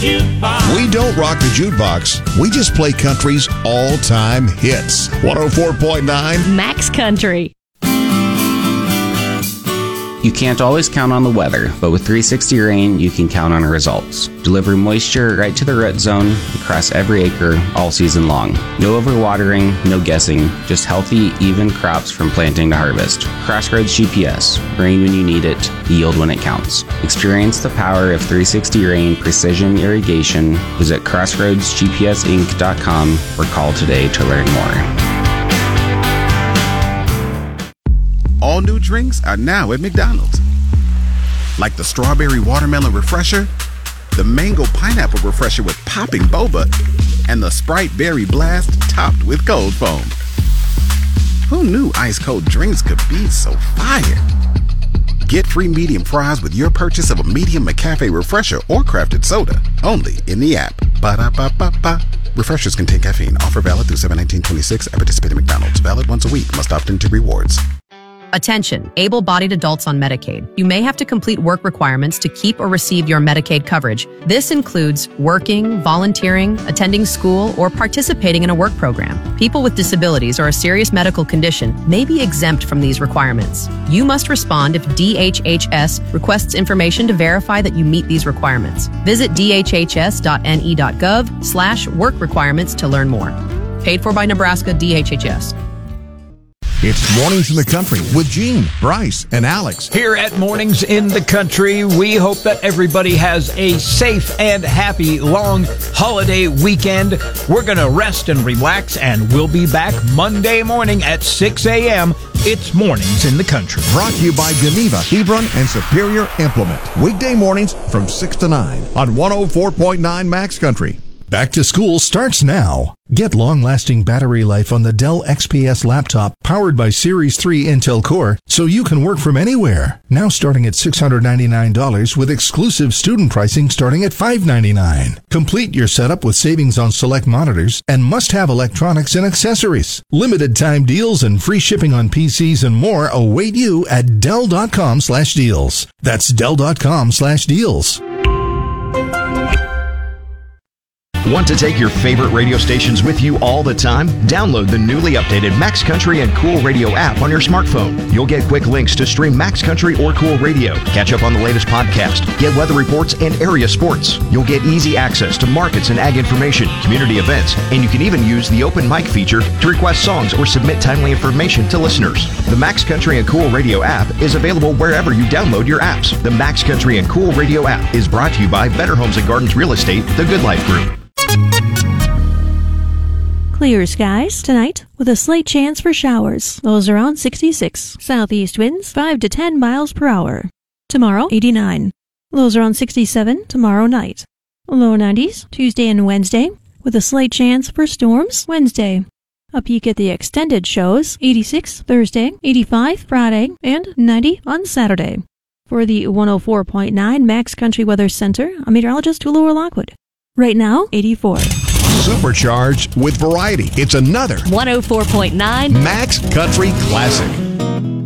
jukebox. We don't rock the jukebox. We just play country's all-time hits. 104.9 Max Country. You can't always count on the weather, but with 360 Rain, you can count on results. Deliver moisture right to the root zone across every acre all season long. No overwatering, no guessing, just healthy, even crops from planting to harvest. Crossroads GPS. Rain when you need it, yield when it counts. Experience the power of 360 Rain Precision Irrigation. Visit crossroadsgpsinc.com or call today to learn more. All new drinks are now at McDonald's. Like the strawberry watermelon refresher, the mango pineapple refresher with popping boba, and the Sprite berry blast topped with cold foam. Who knew ice cold drinks could be so fire? Get free medium fries with your purchase of a medium McCafe refresher or crafted soda, only in the app. Ba-da-ba-ba-ba. Refreshers contain caffeine. Offer valid through 7/19/26 at participating McDonald's. Valid once a week. Must opt into rewards. Attention, able-bodied adults on Medicaid. You may have to complete work requirements to keep or receive your Medicaid coverage. This includes working, volunteering, attending school, or participating in a work program. People with disabilities or a serious medical condition may be exempt from these requirements. You must respond if DHHS requests information to verify that you meet these requirements. Visit dhhs.ne.gov/work requirements to learn more. Paid for by Nebraska DHHS. It's Mornings in the Country with Gene, Bryce, and Alex. Here at Mornings in the Country, we hope that everybody has a safe and happy long holiday weekend. We're going to rest and relax, and we'll be back Monday morning at 6 a.m. It's Mornings in the Country. Brought to you by Geneva, Hebron, and Superior Implement. Weekday mornings from 6 to 9 on 104.9 Max Country. Back to school starts now. Get long-lasting battery life on the Dell XPS laptop powered by Series 3 Intel Core so you can work from anywhere. Now starting at $699 with exclusive student pricing starting at $599. Complete your setup with savings on select monitors and must-have electronics and accessories. Limited time deals and free shipping on PCs and more await you at Dell.com/deals. That's Dell.com/deals. Want to take your favorite radio stations with you all the time? Download the newly updated Max Country and Cool Radio app on your smartphone. You'll get quick links to stream Max Country or Cool Radio, catch up on the latest podcast, get weather reports and area sports. You'll get easy access to markets and ag information, community events, and you can even use the open mic feature to request songs or submit timely information to listeners. The Max Country and Cool Radio app is available wherever you download your apps. The Max Country and Cool Radio app is brought to you by Better Homes and Gardens Real Estate, the Good Life Group. Clear skies tonight with a slight chance for showers. Lows around 66. Southeast winds 5 to 10 miles per hour. Tomorrow, 89. Lows around 67 tomorrow night. Low 90s Tuesday and Wednesday with a slight chance for storms Wednesday. A peek at the extended shows, 86 Thursday, 85 Friday, and 90 on Saturday. For the 104.9 Max Country Weather Center, I'm meteorologist Tulora Lockwood. Right now, 84. Supercharged with variety. It's another 104.9 Max Country Classic.